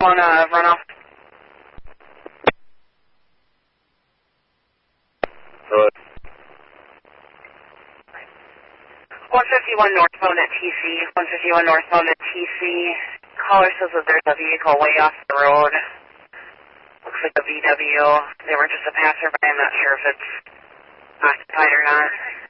On runoff. 151 northbound at TC. 151 northbound at TC. Caller says that there's a vehicle way off the road. Looks like a VW. They were just a passerby. I'm not sure if it's occupied or not.